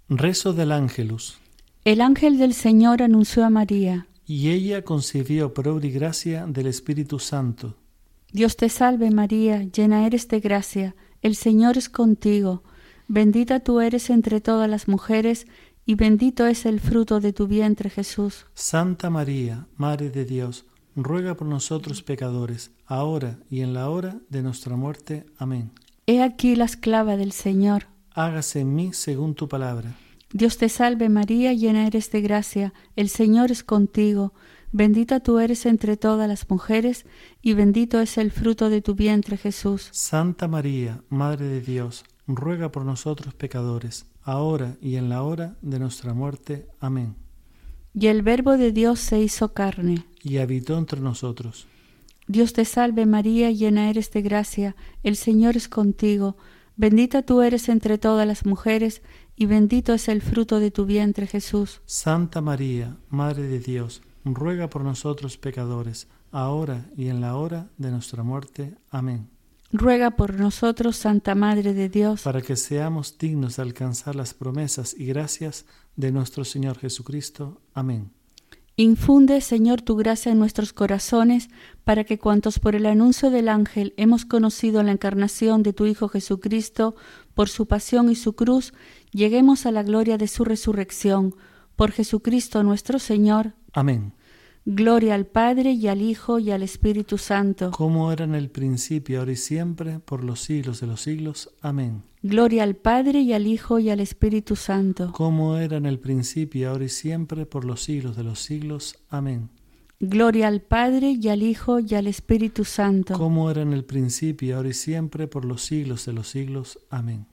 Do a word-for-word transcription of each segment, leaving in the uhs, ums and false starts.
Rezo del Ángelus. El ángel del Señor anunció a María. Y ella concibió por obra y gracia del Espíritu Santo. Dios te salve María, llena eres de gracia, el Señor es contigo. Bendita tú eres entre todas las mujeres, y bendito es el fruto de tu vientre Jesús. Santa María, Madre de Dios, ruega por nosotros pecadores, ahora y en la hora de nuestra muerte. Amén. He aquí la esclava del Señor. Hágase en mí según tu palabra. Dios te salve María, llena eres de gracia, el Señor es contigo. Bendita tú eres entre todas las mujeres, y bendito es el fruto de tu vientre Jesús. Santa María, Madre de Dios, ruega por nosotros pecadores, ahora y en la hora de nuestra muerte. Amén. Y el Verbo de Dios se hizo carne. Y habitó entre nosotros. Dios te salve María, llena eres de gracia, el Señor es contigo. Bendita tú eres entre todas las mujeres, y bendito es el fruto de tu vientre Jesús. Santa María, Madre de Dios, ruega por nosotros pecadores, ahora y en la hora de nuestra muerte. Amén. Ruega por nosotros, Santa Madre de Dios, para que seamos dignos de alcanzar las promesas y gracias de nuestro Señor Jesucristo. Amén. Infunde, Señor, tu gracia en nuestros corazones, para que cuantos por el anuncio del ángel hemos conocido la encarnación de tu Hijo Jesucristo, por su pasión y su cruz, lleguemos a la gloria de su resurrección. Por Jesucristo nuestro Señor. Amén. Gloria al Padre, y al Hijo, y al Espíritu Santo. Como era en el principio, ahora y siempre, por los siglos de los siglos. Amén. Gloria al Padre, y al Hijo, y al Espíritu Santo. Como era en el principio, ahora y siempre, por los siglos de los siglos. Amén. Gloria al Padre, y al Hijo, y al Espíritu Santo. Como era en el principio, ahora y siempre, por los siglos de los siglos. Amén.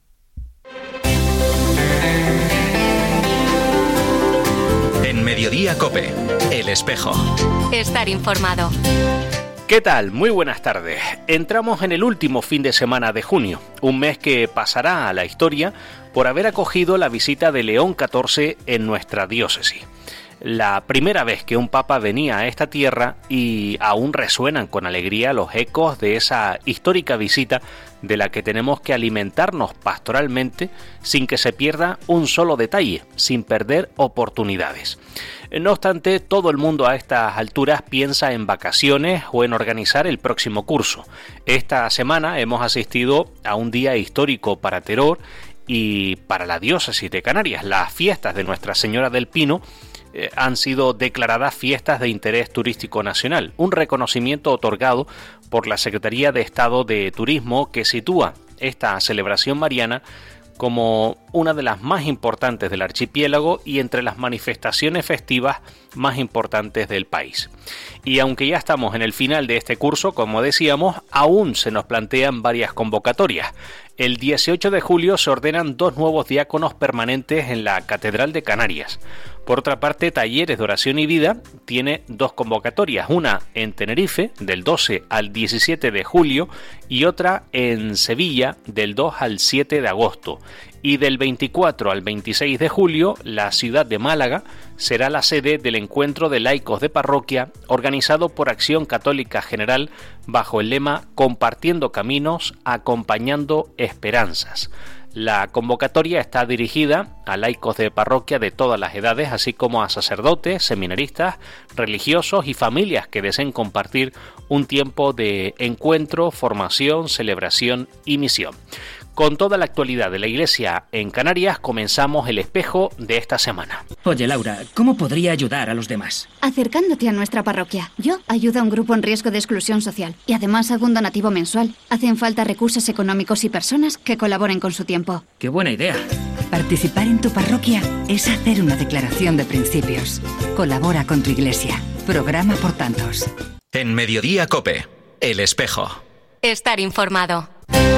En Mediodía COPE, El Espejo. Estar informado. ¿Qué tal? Muy buenas tardes. Entramos en el último fin de semana de junio, un mes que pasará a la historia por haber acogido la visita de León catorce en nuestra diócesis. La primera vez que un papa venía a esta tierra, y aún resuenan con alegría los ecos de esa histórica visita de la que tenemos que alimentarnos pastoralmente sin que se pierda un solo detalle, sin perder oportunidades. No obstante, todo el mundo a estas alturas piensa en vacaciones o en organizar el próximo curso. Esta semana hemos asistido a un día histórico para Teror y para la diócesis de Canarias. Las fiestas de Nuestra Señora del Pino eh, han sido declaradas fiestas de interés turístico nacional, un reconocimiento otorgado por la Secretaría de Estado de Turismo, que sitúa esta celebración mariana como una de las más importantes del archipiélago y entre las manifestaciones festivas más importantes del país. Y aunque ya estamos en el final de este curso, como decíamos, aún se nos plantean varias convocatorias. El dieciocho de julio se ordenan dos nuevos diáconos permanentes en la Catedral de Canarias. Por otra parte, Talleres de Oración y Vida tiene dos convocatorias, una en Tenerife del doce al diecisiete de julio y otra en Sevilla del dos al siete de agosto. Y del veinticuatro al veintiséis de julio, la ciudad de Málaga será la sede del encuentro de laicos de parroquia organizado por Acción Católica General bajo el lema Compartiendo Caminos, Acompañando Esperanzas. La convocatoria está dirigida a laicos de parroquia de todas las edades, así como a sacerdotes, seminaristas, religiosos y familias que deseen compartir un tiempo de encuentro, formación, celebración y misión. Con toda la actualidad de la Iglesia en Canarias, comenzamos el espejo de esta semana. Oye, Laura, ¿cómo podría ayudar a los demás? Acercándote a nuestra parroquia. Yo ayudo a un grupo en riesgo de exclusión social y además hago un donativo mensual. Hacen falta recursos económicos y personas que colaboren con su tiempo. ¡Qué buena idea! Participar en tu parroquia es hacer una declaración de principios. Colabora con tu iglesia. Programa por tantos. En Mediodía COPE, El Espejo. Estar informado.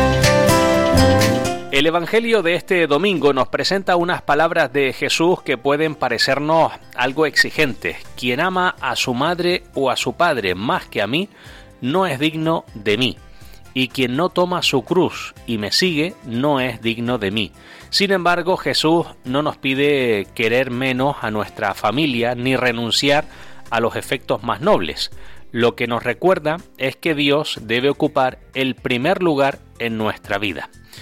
El Evangelio de este domingo nos presenta unas palabras de Jesús que pueden parecernos algo exigentes. Quien ama a su madre o a su padre más que a mí, no es digno de mí. Y quien no toma su cruz y me sigue, no es digno de mí. Sin embargo, Jesús no nos pide querer menos a nuestra familia ni renunciar a los efectos más nobles. Lo que nos recuerda es que Dios debe ocupar el primer lugar en nuestra vida.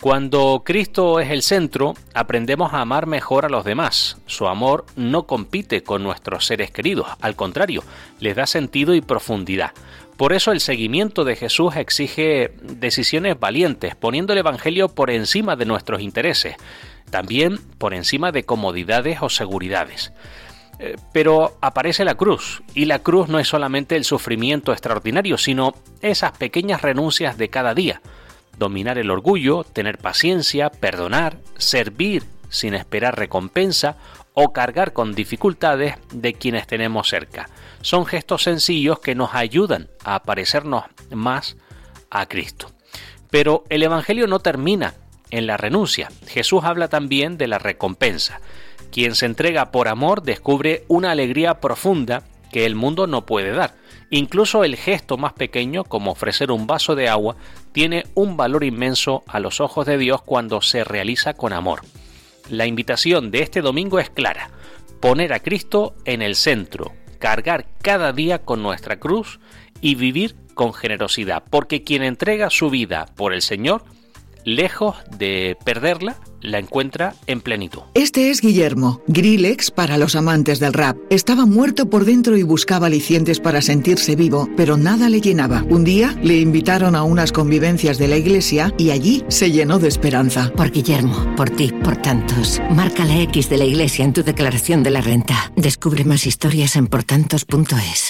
Cuando Cristo es el centro, aprendemos a amar mejor a los demás. Su amor no compite con nuestros seres queridos, al contrario, les da sentido y profundidad. Por eso el seguimiento de Jesús exige decisiones valientes, poniendo el Evangelio por encima de nuestros intereses, también por encima de comodidades o seguridades. Pero aparece la cruz, y la cruz no es solamente el sufrimiento extraordinario, sino esas pequeñas renuncias de cada día. Dominar el orgullo, tener paciencia, perdonar, servir sin esperar recompensa o cargar con dificultades de quienes tenemos cerca. Son gestos sencillos que nos ayudan a parecernos más a Cristo. Pero el Evangelio no termina en la renuncia. Jesús habla también de la recompensa. Quien se entrega por amor descubre una alegría profunda que el mundo no puede dar. Incluso el gesto más pequeño, como ofrecer un vaso de agua, tiene un valor inmenso a los ojos de Dios cuando se realiza con amor. La invitación de este domingo es clara: poner a Cristo en el centro, cargar cada día con nuestra cruz y vivir con generosidad, porque quien entrega su vida por el Señor, lejos de perderla, la encuentra en plenitud. Este es Guillermo, Grillex para los amantes del rap. Estaba muerto por dentro y buscaba alicientes para sentirse vivo, pero nada le llenaba. Un día le invitaron a unas convivencias de la iglesia y allí se llenó de esperanza. Por Guillermo, por ti, por tantos. Marca la X de la iglesia en tu declaración de la renta. Descubre más historias en portantos punto es.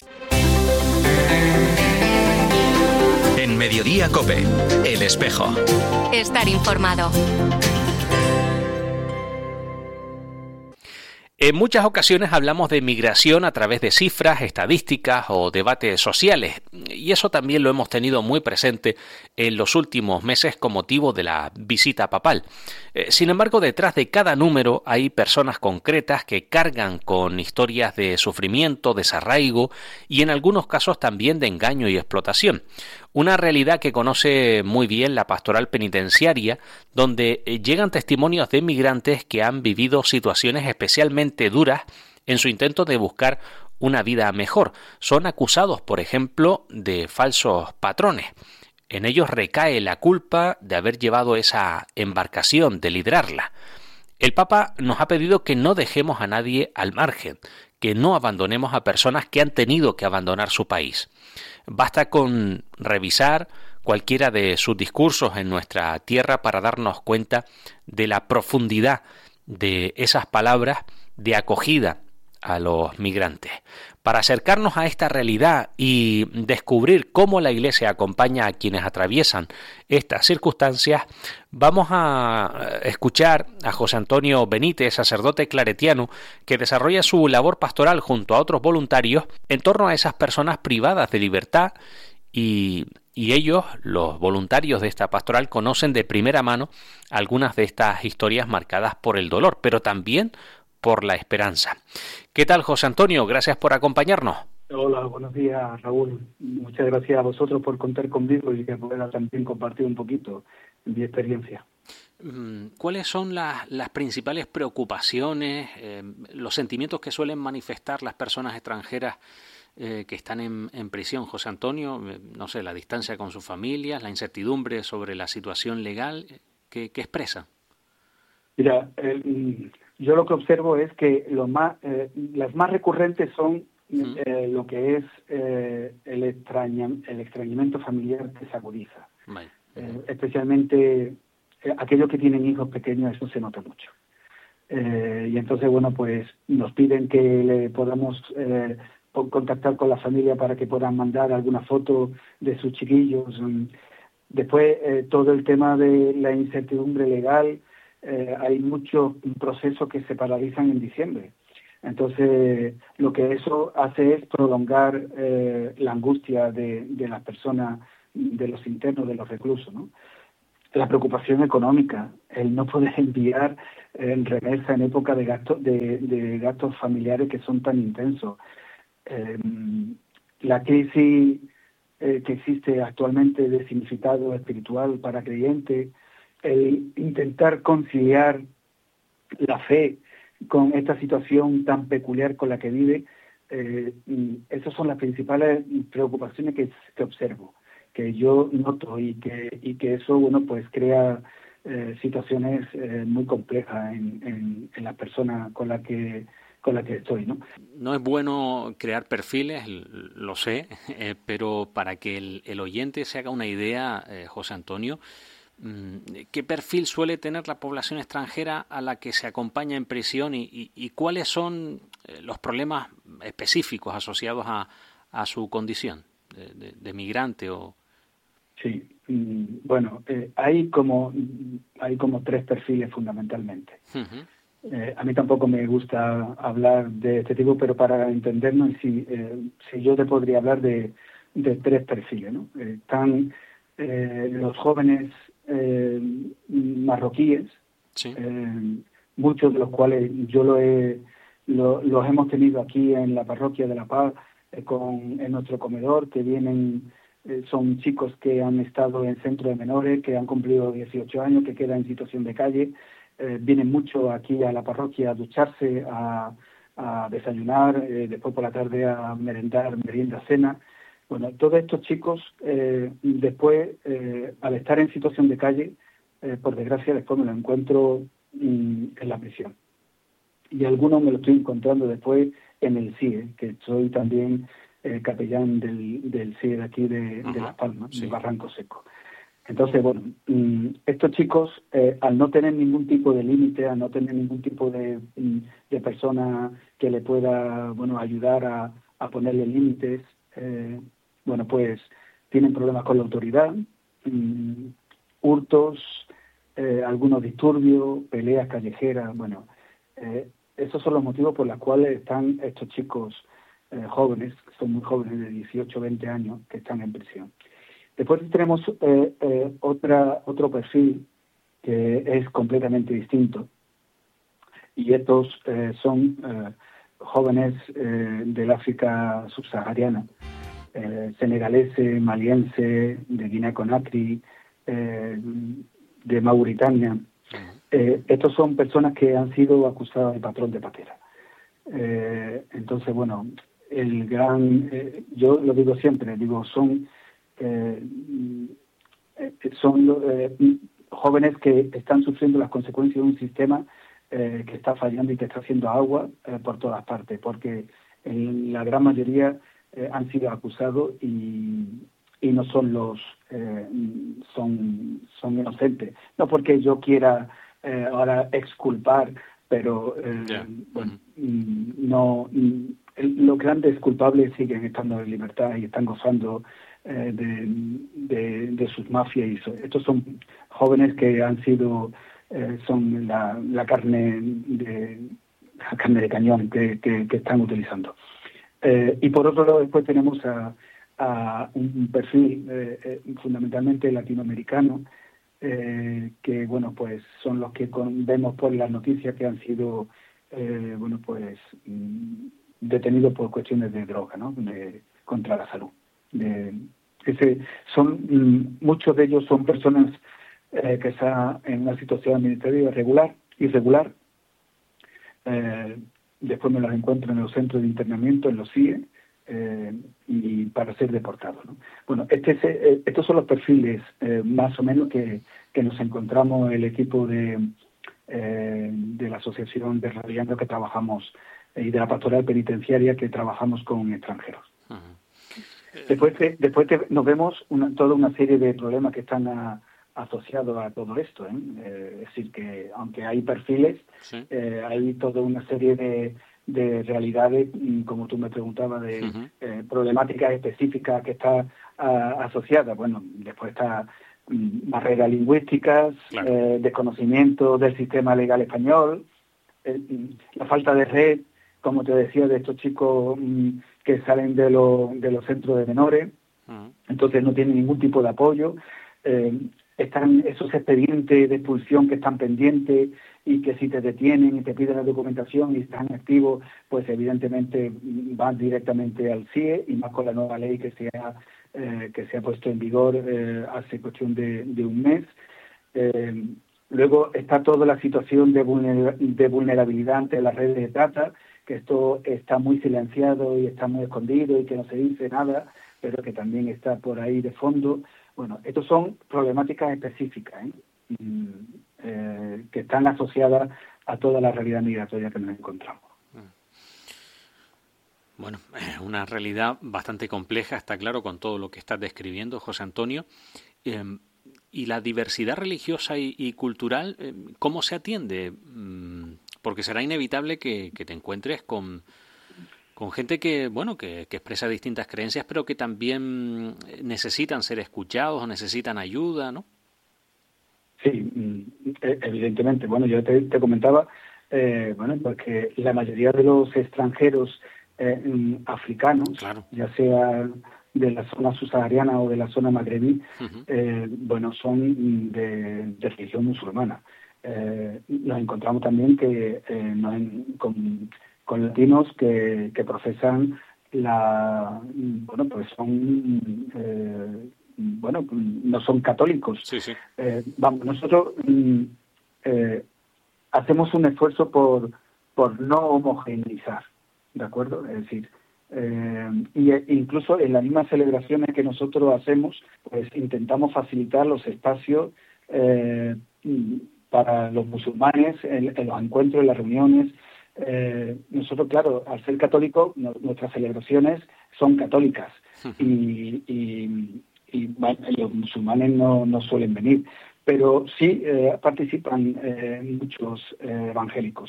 En Mediodía COPE, El Espejo. Estar informado. En muchas ocasiones hablamos de migración a través de cifras, estadísticas o debates sociales, y eso también lo hemos tenido muy presente en los últimos meses con motivo de la visita papal. Sin embargo, detrás de cada número hay personas concretas que cargan con historias de sufrimiento, desarraigo y en algunos casos también de engaño y explotación. Una realidad que conoce muy bien la pastoral penitenciaria, donde llegan testimonios de migrantes que han vivido situaciones especialmente duras en su intento de buscar una vida mejor. Son acusados, por ejemplo, de falsos patrones. En ellos recae la culpa de haber llevado esa embarcación, de liderarla. El Papa nos ha pedido que no dejemos a nadie al margen, que no abandonemos a personas que han tenido que abandonar su país. Basta con revisar cualquiera de sus discursos en nuestra tierra para darnos cuenta de la profundidad de esas palabras de acogida a los migrantes. Para acercarnos a esta realidad y descubrir cómo la Iglesia acompaña a quienes atraviesan estas circunstancias, vamos a escuchar a José Antonio Benítez, sacerdote claretiano, que desarrolla su labor pastoral junto a otros voluntarios en torno a esas personas privadas de libertad y, y ellos, los voluntarios de esta pastoral, conocen de primera mano algunas de estas historias marcadas por el dolor, pero también por la esperanza. ¿Qué tal, José Antonio? Gracias por acompañarnos. Hola, buenos días, Raúl. Muchas gracias a vosotros por contar conmigo y que pueda también compartir un poquito mi experiencia. ¿Cuáles son las, las principales preocupaciones, eh, los sentimientos que suelen manifestar las personas extranjeras eh, que están en, en prisión, José Antonio? Eh, no sé, la distancia con sus familias, la incertidumbre sobre la situación legal, ¿qué, qué expresan? Mira, el... yo lo que observo es que lo más, eh, las más recurrentes son eh, lo que es eh, el, extraña, el extrañamiento familiar que se agudiza. Vale. Eh, especialmente eh, aquellos que tienen hijos pequeños, eso se nota mucho. Eh, y entonces, bueno, pues nos piden que le podamos eh, contactar con la familia para que puedan mandar alguna foto de sus chiquillos. Después, eh, todo el tema de la incertidumbre legal. Eh, hay muchos procesos que se paralizan en diciembre. Entonces, lo que eso hace es prolongar eh, la angustia de, de las personas, de los internos, de los reclusos, ¿no? La preocupación económica, el no poder enviar en remesa en época de gastos de, de gastos familiares que son tan intensos. Eh, la crisis eh, que existe actualmente de significado espiritual para creyentes, el intentar conciliar la fe con esta situación tan peculiar con la que vive, eh, esas son las principales preocupaciones que, que observo, que yo noto y que y que eso, bueno, pues crea eh, situaciones eh, muy complejas en, en, en las personas con las que con la que estoy, ¿no? No es bueno crear perfiles, lo sé, eh, pero para que el, el oyente se haga una idea, eh, José Antonio, ¿qué perfil suele tener la población extranjera a la que se acompaña en prisión y, y, y cuáles son los problemas específicos asociados a, a su condición de, de, de migrante? O... Sí, bueno, eh, hay como hay como tres perfiles fundamentalmente. Uh-huh. Eh, a mí tampoco me gusta hablar de este tipo, pero para entendernos, si, eh, si yo te podría hablar de, de tres perfiles, ¿no? Eh, están eh, los jóvenes eh, marroquíes, sí. eh, muchos de los cuales yo lo he, lo, los hemos tenido aquí en la parroquia de La Paz, eh, con, en nuestro comedor, que vienen, eh, son chicos que han estado en centro de menores, que han cumplido dieciocho años, que quedan en situación de calle. Eh, vienen mucho aquí a la parroquia a ducharse, a, a desayunar, eh, después por la tarde a merendar, merienda, cena. Bueno, todos estos chicos, eh, después, eh, al estar en situación de calle, eh, por desgracia, después me lo encuentro mm, en la prisión. Y algunos me lo estoy encontrando después en el C I E, que soy también eh, capellán del, del C I E de aquí de, uh-huh. de Las Palmas, sí. de Barranco Seco. Entonces, bueno, estos chicos, eh, al no tener ningún tipo de límite, al no tener ningún tipo de, de persona que le pueda, bueno, ayudar a, a ponerle límites, eh, bueno, pues tienen problemas con la autoridad, um, hurtos, eh, algunos disturbios, peleas callejeras, bueno, eh, esos son los motivos por los cuales están estos chicos eh, jóvenes, que son muy jóvenes de dieciocho, veinte años, que están en prisión. Después tenemos eh, eh, otra, otro perfil que es completamente distinto, y estos eh, son eh, jóvenes eh, del África subsahariana, eh, senegalese, maliense, de Guinea-Conakry, eh, de Mauritania. Eh, estos son personas que han sido acusadas de patrón de patera. Eh, entonces, bueno, el gran, eh, yo lo digo siempre, digo, son Eh, son eh, jóvenes que están sufriendo las consecuencias de un sistema eh, que está fallando y que está haciendo agua eh, por todas partes, porque en la gran mayoría eh, han sido acusados y, y no son los eh, son son inocentes, no porque yo quiera eh, ahora exculpar, pero eh, yeah. bueno, no los grandes culpables siguen estando en libertad y están gozando Eh, de, de, de sus mafias. Y so, estos son jóvenes que han sido eh, son la, la carne de la carne de cañón que, que, que están utilizando. Eh, y por otro lado, después tenemos a, a un perfil eh, eh, fundamentalmente latinoamericano, eh, que bueno, pues son los que con, vemos por las noticias que han sido eh, bueno, pues mm, detenidos por cuestiones de droga, ¿no? De, contra la salud. De, ese, son mm, muchos de ellos son personas eh, que están en una situación administrativa irregular, irregular. Eh, después me los encuentro en los centros de internamiento, en los C I E, eh, y para ser deportados, ¿no? Bueno, este es, eh, estos son los perfiles eh, más o menos que, que nos encontramos el equipo de, eh, de la Asociación de Radiando que trabajamos eh, y de la Pastoral Penitenciaria que trabajamos con extranjeros. Uh-huh. Después, te, después te, nos vemos una, toda una serie de problemas que están a, asociados a todo esto, ¿eh? Eh, es decir, que aunque hay perfiles, sí. eh, hay toda una serie de, de realidades, como tú me preguntabas, de uh-huh. eh, problemáticas específicas que está a, asociadas. Bueno, después está um, barreras lingüísticas, claro. eh, desconocimiento del sistema legal español, eh, la falta de red, como te decía, de estos chicos um, que salen de, lo, de los centros de menores, uh-huh. entonces no tienen ningún tipo de apoyo. Eh, están esos expedientes de expulsión que están pendientes y que si te detienen y te piden la documentación y están activos, pues evidentemente van directamente al C I E, y más con la nueva ley que se ha, eh, que se ha puesto en vigor eh, hace cuestión de, de un mes. Eh, luego está toda la situación de, vulner- de vulnerabilidad ante las redes de trata, que esto está muy silenciado y está muy escondido y que no se dice nada, pero que también está por ahí de fondo. Bueno, estos son problemáticas específicas, ¿eh? eh, que están asociadas a toda la realidad migratoria que nos encontramos. Bueno, es una realidad bastante compleja, está claro, con todo lo que estás describiendo, José Antonio. Eh, y la diversidad religiosa y, y cultural, eh, ¿cómo se atiende? Mm, porque será inevitable que, que te encuentres con, con gente que, bueno, que, que expresa distintas creencias, pero que también necesitan ser escuchados o necesitan ayuda, ¿no? Sí, evidentemente. Bueno, yo te, te comentaba, eh, bueno, porque la mayoría de los extranjeros eh, africanos, claro, ya sea de la zona subsahariana o de la zona magrebí, uh-huh. eh, bueno, son de, de religión musulmana. Eh, nos encontramos también que eh, nos en, con, con latinos que, que profesan la, bueno, pues son, eh, bueno, no son católicos. Sí, sí. Eh, vamos, nosotros eh, hacemos un esfuerzo por, por no homogeneizar, ¿de acuerdo? Es decir, Eh, y incluso en las mismas celebraciones que nosotros hacemos, pues intentamos facilitar los espacios eh, para los musulmanes en, en los encuentros, en las reuniones. Eh, nosotros, claro, al ser católicos, no, nuestras celebraciones son católicas y, y, y bueno, los musulmanes no, no suelen venir, pero sí eh, participan eh, muchos eh, evangélicos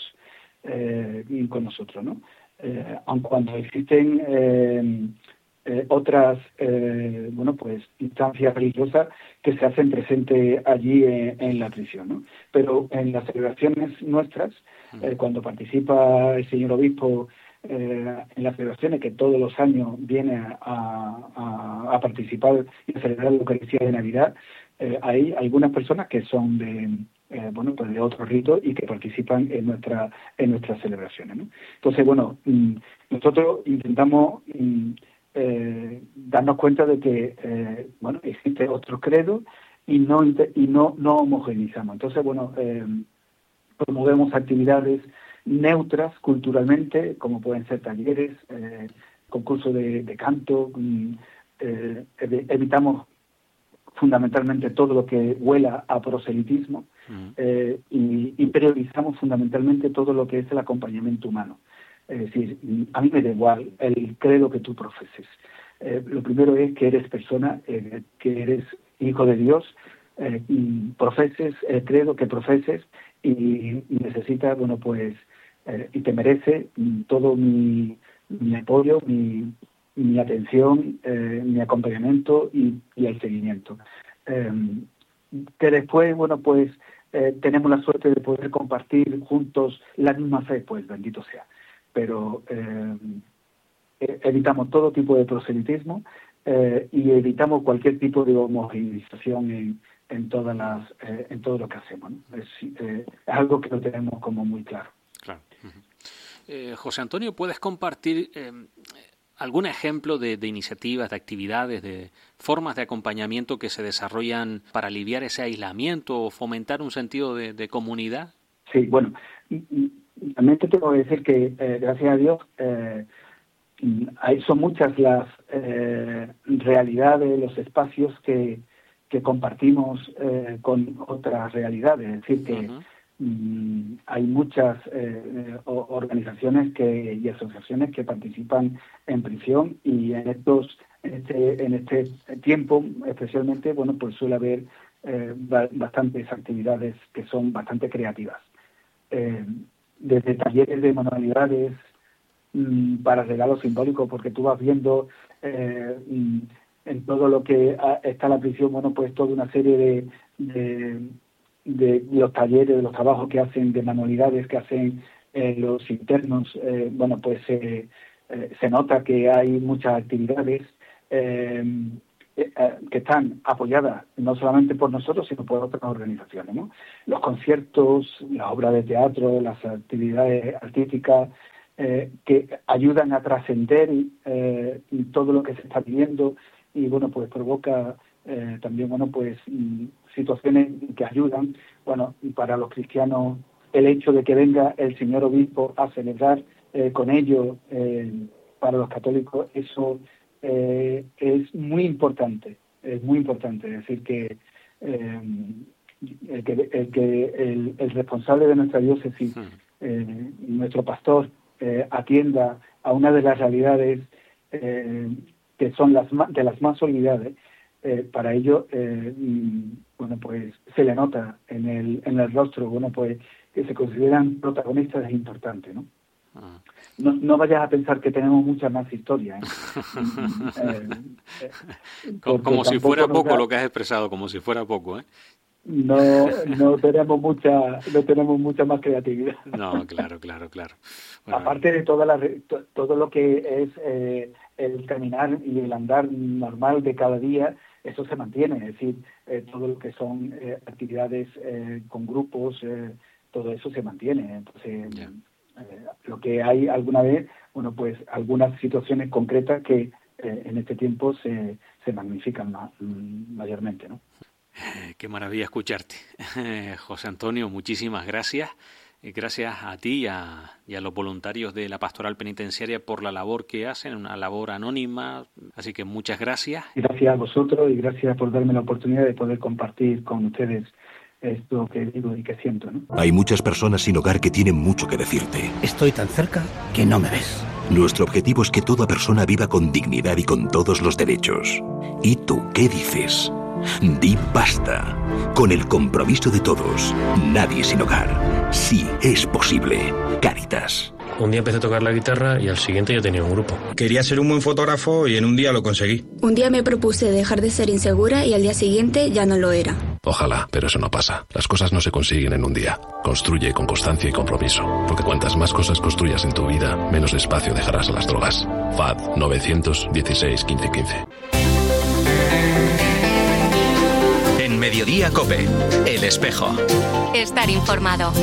eh, con nosotros, ¿no? Eh, aun cuando existen eh, eh, otras eh, bueno pues instancias religiosas que se hacen presentes allí en, en la prisión, ¿no? Pero en las celebraciones nuestras, eh, cuando participa el señor obispo eh, en las celebraciones que todos los años viene a, a, a participar y a celebrar la Eucaristía de Navidad, eh, hay algunas personas que son de Eh, bueno, pues de otros ritos y que participan en nuestra en nuestras celebraciones, ¿no? Entonces, bueno, mmm, nosotros intentamos mmm, eh, darnos cuenta de que, eh, bueno, existe otro credo y no y no no homogeneizamos. Entonces, bueno, eh, promovemos actividades neutras culturalmente, como pueden ser talleres, eh, concursos de, de canto, mmm, eh, evitamos fundamentalmente todo lo que huela a proselitismo, uh-huh. eh, y, y priorizamos fundamentalmente todo lo que es el acompañamiento humano. Es decir, a mí me da igual el credo que tú profeses. Eh, lo primero es que eres persona, eh, que eres hijo de Dios, eh, y profeses el credo que profeses y, y necesitas, bueno, pues, eh, y te merece todo mi, mi apoyo, mi mi atención, eh, mi acompañamiento y, y el seguimiento. Eh, que después, bueno, pues eh, tenemos la suerte de poder compartir juntos la misma fe, pues bendito sea. Pero eh, evitamos todo tipo de proselitismo eh, y evitamos cualquier tipo de homogeneización en, en todas las, eh, en todo lo que hacemos, ¿no? Es, eh, es algo que lo tenemos como muy claro. Claro. Uh-huh. Eh, José Antonio, ¿puedes compartir eh, algún ejemplo de, de iniciativas, de actividades, de formas de acompañamiento que se desarrollan para aliviar ese aislamiento o fomentar un sentido de, de comunidad? Sí, bueno, también te tengo que decir que, eh, gracias a Dios, eh, hay, son muchas las eh, realidades, los espacios que, que compartimos eh, con otras realidades. Es decir, que uh-huh. mm, hay muchas eh, organizaciones que, y asociaciones que participan en prisión y en estos en este, en este tiempo especialmente, bueno, pues suele haber eh, bastantes actividades que son bastante creativas. Eh, desde talleres de manualidades mmm, para regalos simbólicos, porque tú vas viendo eh, mmm, en todo lo que ha, está la prisión, bueno, pues toda una serie de, de, de los talleres, de los trabajos que hacen, de manualidades que hacen eh, los internos, eh, bueno, pues eh, eh, se nota que hay muchas actividades eh, eh, que están apoyadas no solamente por nosotros, sino por otras organizaciones, ¿no? Los conciertos, las obras de teatro, las actividades artísticas, eh, que ayudan a trascender eh, todo lo que se está viviendo y, bueno, pues provoca eh, también, bueno, pues situaciones que ayudan. Bueno, para los cristianos, el hecho de que venga el señor obispo a celebrar eh, con ellos, eh, para los católicos, eso eh, es muy importante, es muy importante. Es decir, que eh, el que, el, que el, el responsable de nuestra diócesis, eh, nuestro pastor, eh, atienda a una de las realidades eh, que son las de las más olvidadas, eh, para ello, eh, bueno, pues se le nota en el, en el rostro, bueno, pues que se consideran protagonistas importantes, ¿no? Ah. No, no vayas a pensar que tenemos mucha más historia, ¿eh? eh, eh, como como si fuera poco da... lo que has expresado, como si fuera poco, ¿eh? No, no tenemos mucha, no tenemos mucha más creatividad. No, claro, claro, claro. Bueno, aparte de toda la, to, todo lo que es eh, el caminar y el andar normal de cada día, eso se mantiene, es decir, eh, todo lo que son eh, actividades eh, con grupos, eh, todo eso se mantiene. Entonces, yeah. eh, lo que hay alguna vez, bueno, pues algunas situaciones concretas que eh, en este tiempo se, se magnifican ma, mayormente, ¿no? Qué maravilla escucharte. José Antonio, muchísimas gracias. Gracias a ti y a, y a los voluntarios de la Pastoral Penitenciaria por la labor que hacen, una labor anónima. Así que muchas gracias. Gracias a vosotros y gracias por darme la oportunidad de poder compartir con ustedes esto que digo y que siento, ¿no? Hay muchas personas sin hogar que tienen mucho que decirte. Estoy tan cerca que no me ves. Nuestro objetivo es que toda persona viva con dignidad y con todos los derechos. ¿Y tú qué dices? Di basta. Con el compromiso de todos. Nadie sin hogar. Sí es posible. Cáritas. Un día empecé a tocar la guitarra y al siguiente ya tenía un grupo. Quería ser un buen fotógrafo y en un día lo conseguí. Un día me propuse dejar de ser insegura y al día siguiente ya no lo era. Ojalá, pero eso no pasa. Las cosas no se consiguen en un día. Construye con constancia y compromiso. Porque cuantas más cosas construyas en tu vida, menos espacio dejarás a las drogas. F A D nueve uno seis, quince, quince. En Mediodía COPE, El Espejo. Estar informado.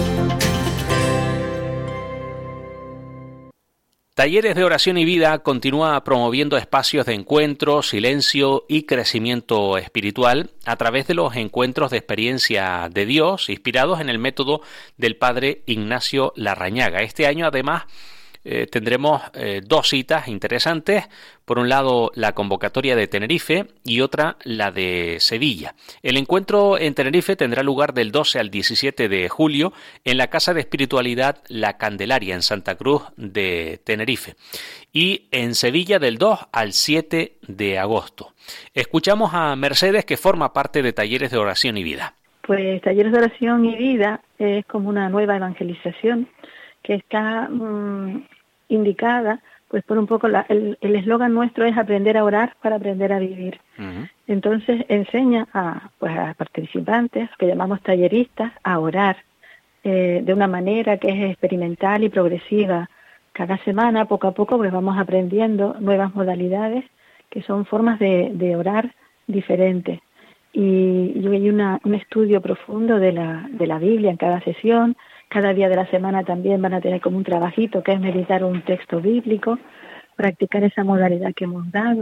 Talleres de Oración y Vida continúa promoviendo espacios de encuentro, silencio y crecimiento espiritual a través de los encuentros de experiencia de Dios inspirados en el método del Padre Ignacio Larrañaga. Este año, además, Eh, tendremos eh, dos citas interesantes. Por un lado, la convocatoria de Tenerife y otra, la de Sevilla. El encuentro en Tenerife tendrá lugar del doce al diecisiete de julio en la Casa de Espiritualidad La Candelaria, en Santa Cruz de Tenerife. Y en Sevilla del dos al siete de agosto. Escuchamos a Mercedes, que forma parte de Talleres de Oración y Vida. Pues Talleres de Oración y Vida es como una nueva evangelización que está mmm, indicada, pues por un poco, la, el eslogan nuestro es aprender a orar para aprender a vivir. Uh-huh. Entonces enseña a, pues a participantes, que llamamos talleristas, a orar eh, de una manera que es experimental y progresiva. Cada semana, poco a poco, pues vamos aprendiendo nuevas modalidades que son formas de, de orar diferentes. Y, y hay una, un estudio profundo de la, de la Biblia en cada sesión. Cada día de la semana también van a tener como un trabajito que es meditar un texto bíblico, practicar esa modalidad que hemos dado.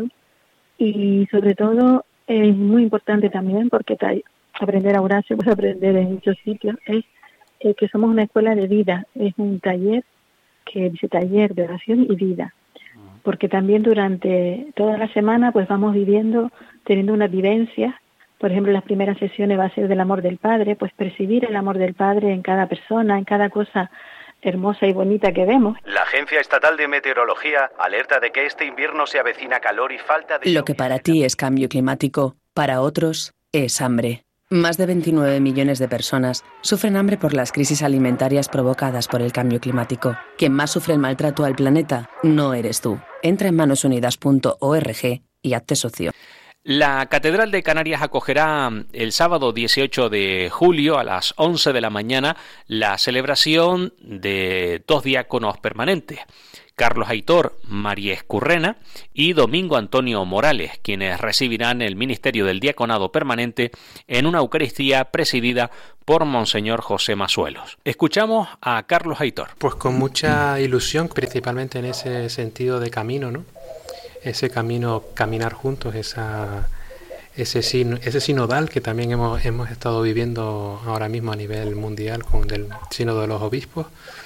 Y sobre todo es muy importante también, porque ta- aprender a orar se puede aprender en muchos sitios, es eh, que somos una escuela de vida, es un taller que dice taller de oración y vida. Porque también durante toda la semana pues vamos viviendo, teniendo una vivencia. Por ejemplo, las primeras sesiones va a ser del amor del Padre, pues percibir el amor del Padre en cada persona, en cada cosa hermosa y bonita que vemos. La Agencia Estatal de Meteorología alerta de que este invierno se avecina calor y falta de... Lo que para ti es cambio climático, para otros es hambre. Más de veintinueve millones de personas sufren hambre por las crisis alimentarias provocadas por el cambio climático. Quien más sufre el maltrato al planeta no eres tú. Entra en manos unidas punto org y hazte socio. La Catedral de Canarias acogerá el sábado dieciocho de julio a las once de la mañana la celebración de dos diáconos permanentes, Carlos Aitor María Escurrena y Domingo Antonio Morales, quienes recibirán el ministerio del diaconado permanente en una Eucaristía presidida por Monseñor José Masuelos. Escuchamos a Carlos Aitor. Pues con mucha ilusión, principalmente en ese sentido de camino, ¿no? Ese camino, caminar juntos, esa, ese, sin, ese sinodal que también hemos, hemos estado viviendo ahora mismo a nivel mundial con el sínodo de los obispos,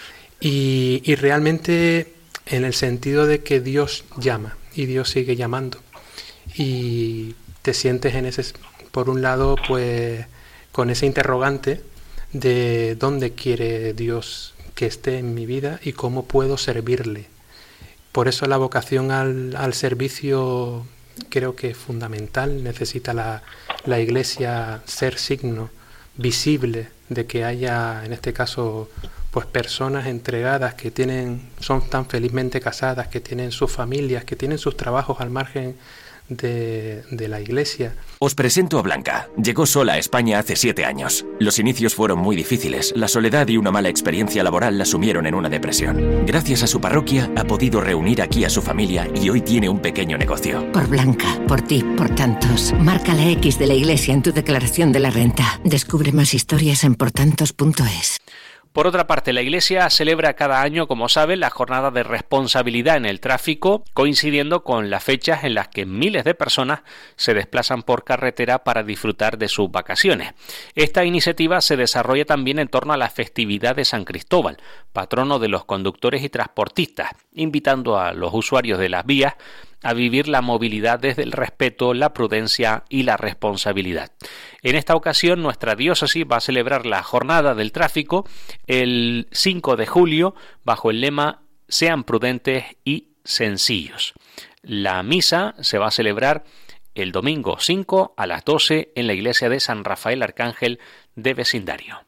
y, y realmente en el sentido de que Dios llama y Dios sigue llamando, y te sientes en ese, por un lado, pues con ese interrogante de dónde quiere Dios que esté en mi vida y cómo puedo servirle. Por eso la vocación al, al servicio creo que es fundamental. Necesita la, la Iglesia ser signo visible de que haya, en este caso, pues personas entregadas que tienen, son tan felizmente casadas, que tienen sus familias, que tienen sus trabajos al margen de, de la Iglesia. Os presento a Blanca. Llegó sola a España hace siete años. Los inicios fueron muy difíciles. La soledad y una mala experiencia laboral la sumieron en una depresión. Gracias a su parroquia ha podido reunir aquí a su familia y hoy tiene un pequeño negocio. Por Blanca, por ti, por tantos. Marca la X de la Iglesia en tu declaración de la renta. Descubre más historias en portantos punto es. Por otra parte, la Iglesia celebra cada año, como saben, la jornada de responsabilidad en el tráfico, coincidiendo con las fechas en las que miles de personas se desplazan por carretera para disfrutar de sus vacaciones. Esta iniciativa se desarrolla también en torno a la festividad de San Cristóbal, patrono de los conductores y transportistas, invitando a los usuarios de las vías a vivir la movilidad desde el respeto, la prudencia y la responsabilidad. En esta ocasión, nuestra diócesis va a celebrar la jornada del tráfico el cinco de julio bajo el lema «Sean prudentes y sencillos». La misa se va a celebrar el domingo cinco a las doce en la iglesia de San Rafael Arcángel de Vecindario.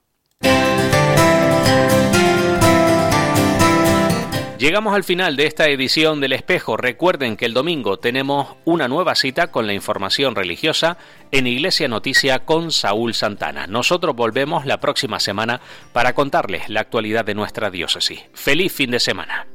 Llegamos al final de esta edición del Espejo. Recuerden que el domingo tenemos una nueva cita con la información religiosa en Iglesia Noticia con Saúl Santana. Nosotros volvemos la próxima semana para contarles la actualidad de nuestra diócesis. ¡Feliz fin de semana!